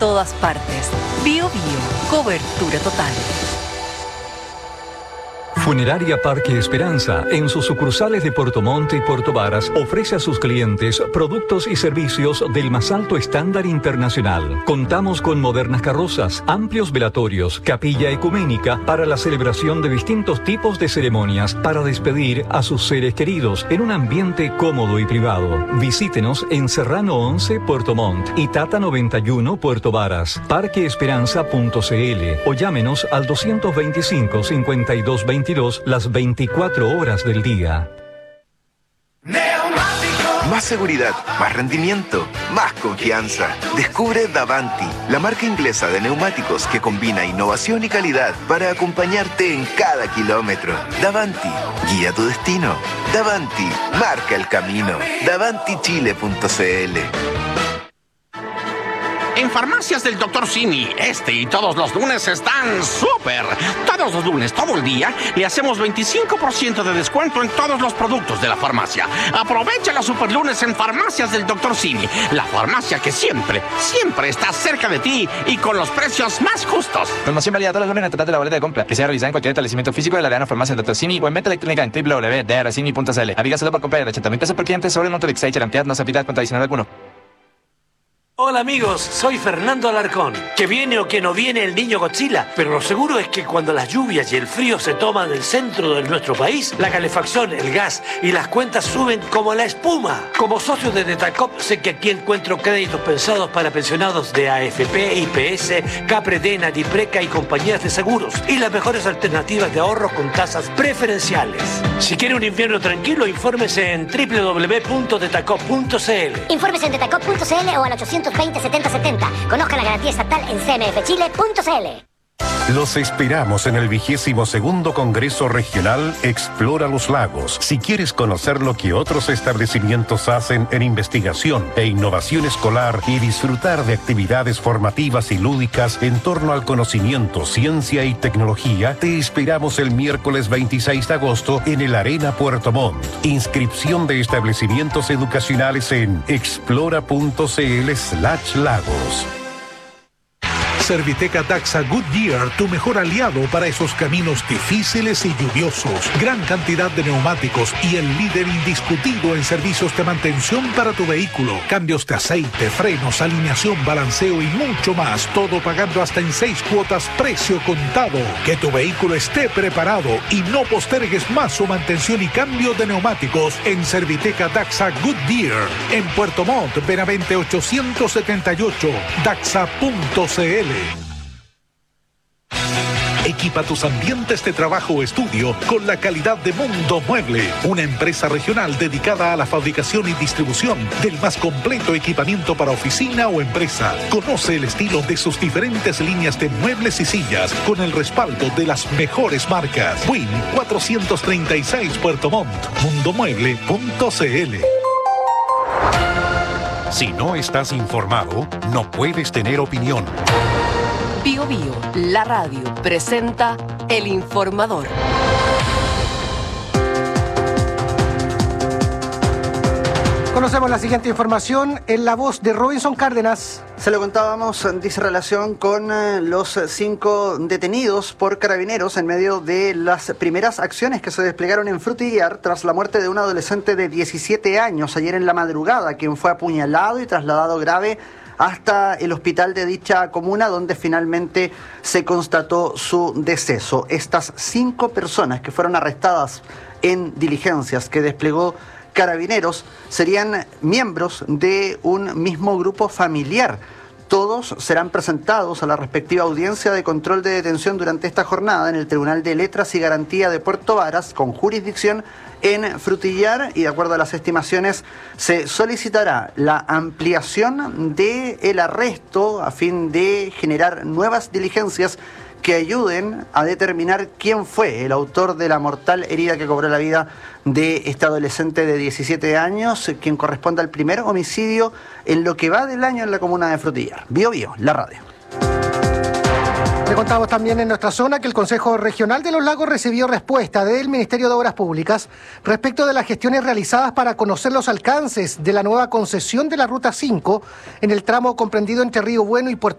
todas partes. Bio Bio, cobertura total. Funeraria Parque Esperanza, en sus sucursales de Puerto Montt y Puerto Varas, ofrece a sus clientes productos y servicios del más alto estándar internacional. Contamos con modernas carrozas, amplios velatorios, capilla ecuménica para la celebración de distintos tipos de ceremonias para despedir a sus seres queridos en un ambiente cómodo y privado. Visítenos en Serrano 11, Puerto Montt y Tata 91, Puerto Varas, parqueesperanza.cl o llámenos al 225-5222 las 24 horas del día. Más seguridad, más rendimiento, más confianza. Descubre Davanti, la marca inglesa de neumáticos que combina innovación y calidad para acompañarte en cada kilómetro. Davanti, guía tu destino. Davanti, marca el camino. DavantiChile.cl. En Farmacias del Dr. Simi, este y todos los lunes están súper. Todos los lunes, todo el día, le hacemos 25% de descuento en todos los productos de la farmacia. Aprovecha los super lunes en Farmacias del Dr. Simi, la farmacia que siempre, siempre está cerca de ti y con los precios más justos. Promoción válida todos los lunes en la boleta de compra, que sea realizada en cualquier establecimiento físico de la Arena Farmacia del Dr. Simi o en venta electrónica en www.drcimi.cl. Avígaselo por compra de 80.000 pesos por cliente sobre el monto de Exchange. La entidad no se aplica contra adicional alguno. Hola amigos, soy Fernando Alarcón. Que viene o que no viene el niño Godzilla, pero lo seguro es que cuando las lluvias y el frío se toman el centro de nuestro país, la calefacción, el gas y las cuentas suben como la espuma. Como socio de Detacop sé que aquí encuentro créditos pensados para pensionados de AFP, IPS, CAPRED, Natipreca y compañías de seguros y las mejores alternativas de ahorro con tasas preferenciales. Si quiere un invierno tranquilo, infórmese en www.detacop.cl. Infórmese en detacop.cl o al 820 7070. Conozca la garantía estatal en cmfchile.cl. Los esperamos en el 22º Congreso Regional Explora los Lagos. Si quieres conocer lo que otros establecimientos hacen en investigación e innovación escolar y disfrutar de actividades formativas y lúdicas en torno al conocimiento, ciencia y tecnología, te esperamos el miércoles 26 de agosto en el Arena Puerto Montt. Inscripción de establecimientos educacionales en explora.cl/lagos. Serviteca Taxa Goodyear, tu mejor aliado para esos caminos difíciles y lluviosos. Gran cantidad de neumáticos y el líder indiscutido en servicios de mantención para tu vehículo. Cambios de aceite, frenos, alineación, balanceo y mucho más. Todo pagando hasta en 6 cuotas, precio contado. Que tu vehículo esté preparado y no postergues más su mantención y cambio de neumáticos en Serviteca Taxa Goodyear. En Puerto Montt, Benavente 878, daxa.cl. Equipa tus ambientes de trabajo o estudio con la calidad de Mundo Mueble, una empresa regional dedicada a la fabricación y distribución del más completo equipamiento para oficina o empresa. Conoce el estilo de sus diferentes líneas de muebles y sillas con el respaldo de las mejores marcas. Win 436 Puerto Montt, mundomueble.cl. Si no estás informado, no puedes tener opinión. Bio Bio, la radio, presenta El Informador. Conocemos la siguiente información en la voz de Robinson Cárdenas. Se lo contábamos, dice relación con los 5 detenidos por carabineros en medio de las primeras acciones que se desplegaron en Frutillar tras la muerte de un adolescente de 17 años ayer en la madrugada, quien fue apuñalado y trasladado grave hasta el hospital de dicha comuna, donde finalmente se constató su deceso. Estas 5 personas que fueron arrestadas en diligencias que desplegó Carabineros serían miembros de un mismo grupo familiar. Todos serán presentados a la respectiva audiencia de control de detención durante esta jornada en el Tribunal de Letras y Garantía de Puerto Varas, con jurisdicción en Frutillar, y de acuerdo a las estimaciones se solicitará la ampliación del arresto a fin de generar nuevas diligencias que ayuden a determinar quién fue el autor de la mortal herida que cobró la vida de este adolescente de 17 años, quien corresponde al primer homicidio en lo que va del año en la comuna de Frutillar. Bio Bio, la radio. Le contamos también en nuestra zona que el Consejo Regional de los Lagos recibió respuesta del Ministerio de Obras Públicas respecto de las gestiones realizadas para conocer los alcances de la nueva concesión de la Ruta 5 en el tramo comprendido entre Río Bueno y Puerto